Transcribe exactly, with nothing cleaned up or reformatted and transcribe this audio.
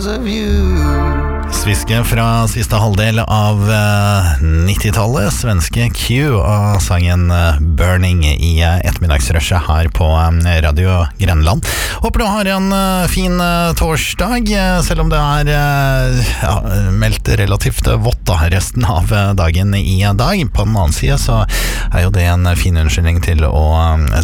Sviske fra siste halvdel av uh, nittitallet, svenske Q og sangen uh, Burning i uh, ettermiddagsrushet her på um, Radio Grenland. Håper du har en uh, fin uh, torsdag, uh, selv om det er uh, ja, meldt relativt vått da, resten av uh, dagen i dag. På den annen side så er jo det en fin unnskyldning til å uh,